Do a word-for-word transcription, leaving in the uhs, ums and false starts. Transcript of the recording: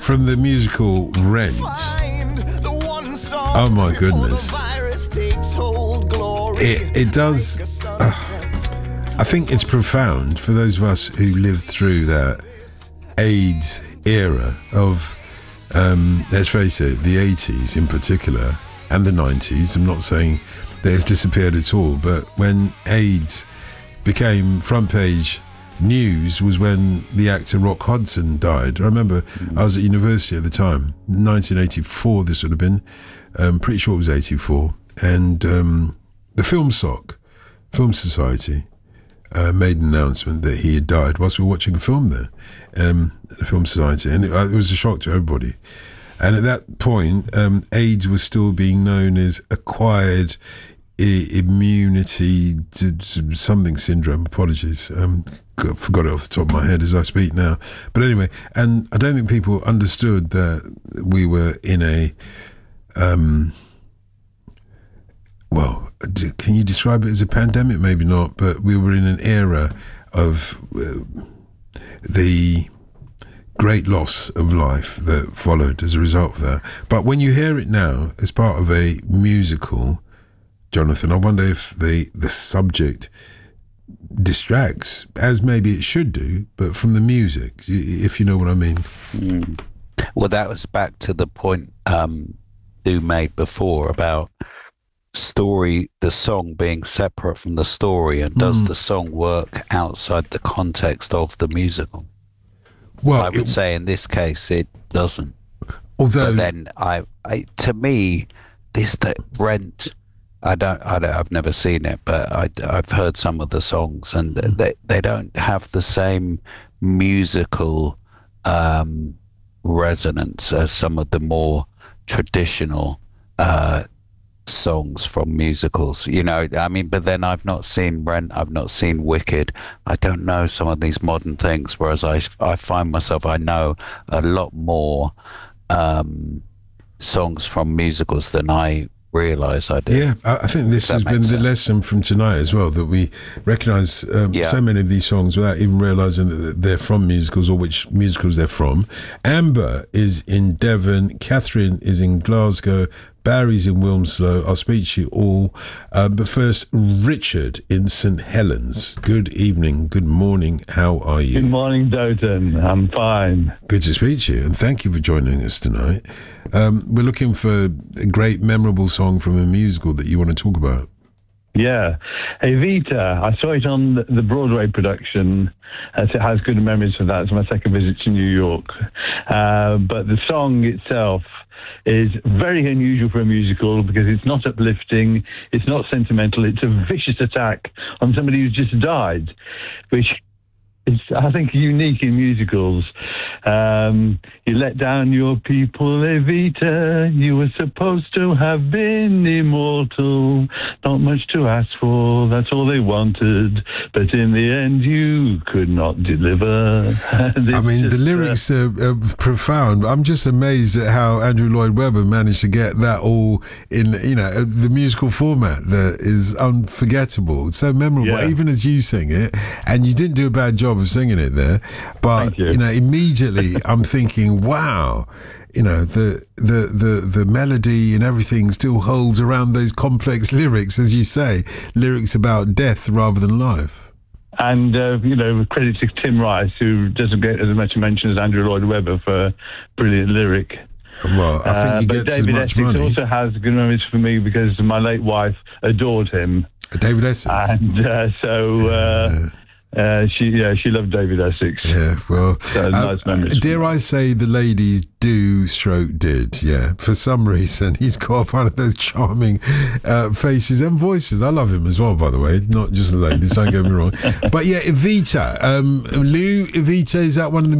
from the musical Rent. Oh my goodness. It, it does, uh, I think it's profound for those of us who lived through that AIDS era of, um, let's face it, the eighties in particular, and the nineties. I'm not saying that it's disappeared at all, but when AIDS became front page news was when the actor Rock Hudson died. I remember mm. I was at university at the time, nineteen eighty-four this would have been, um, pretty sure it was eighty-four, and um, the Film Soc, Film Society, uh, made an announcement that he had died whilst we were watching a film there, um, the Film Society, and it, it was a shock to everybody. And at that point, um, AIDS was still being known as acquired I- immunity to, to something syndrome. Apologies, um, I forgot it off the top of my head as I speak now. But anyway, and I don't think people understood that we were in a, um, well, can you describe it as a pandemic? Maybe not, but we were in an era of uh, the great loss of life that followed as a result of that. But when you hear it now as part of a musical, Jonathan, I wonder if the, the subject distracts, as maybe it should do, but from the music, if you know what I mean. Mm. Well, that was back to the point um, you made before about story, the song being separate from the story, and does mm. the song work outside the context of the musical? Well, I would it, say in this case it doesn't. Although, but then I, I, to me, this that Rent, I don't, I don't, I've never seen it, but I, I've heard some of the songs, and mm. they they don't have the same musical um, resonance as some of the more traditional uh, songs from musicals, you know. I mean, but then I've not seen Rent, I've not seen Wicked, I don't know some of these modern things, whereas I, I find myself, I know a lot more um, songs from musicals than I realise I do. Yeah, I think this has been the lesson from tonight as well, that we recognise um, yeah. so many of these songs without even realising that they're from musicals or which musicals they're from. Amber is in Devon, Catherine is in Glasgow, Barry's in Wilmslow. I'll speak to you all. Uh, but first, Richard in St Helens. Good evening, good morning. How are you? Good morning, Doughton. I'm fine. Good to speak to you, and thank you for joining us tonight. Um, we're looking for a great, memorable song from a musical that you want to talk about. Yeah. Evita, I saw it on the Broadway production. Uh, so it has good memories for that. It's my second visit to New York. Uh, but the song itself is very unusual for a musical because it's not uplifting, it's not sentimental, it's a vicious attack on somebody who's just died, which is, I think, unique in musicals. Um, you let down your people, Evita, you were supposed to have been immortal, not much to ask for, that's all they wanted, but in the end you could not deliver. I mean, just, the lyrics uh, are, are profound. I'm just amazed at how Andrew Lloyd Webber managed to get that all in, you know, the musical format that is unforgettable. It's so memorable, yeah. even as you sing it, and you didn't do a bad job of singing it there, but you. you know, immediately I'm thinking, wow, you know, the the the the melody and everything still holds around those complex lyrics, as you say, lyrics about death rather than life. And uh, you know, credit to Tim Rice, who doesn't get as much mention as Andrew Lloyd Webber for brilliant lyric. Well, I think he uh, gets David as much Essex money. Also has good memories for me because my late wife adored him. David Essex, and uh, so. Uh, yeah. Uh, she yeah she loved David Essex. Yeah, well, so, nice uh, dare I say the ladies do stroke did, yeah. For some reason, he's got one of those charming uh, faces and voices. I love him as well, by the way, not just the ladies, don't get me wrong. But yeah, Evita, um, Lou, Evita, is that one of the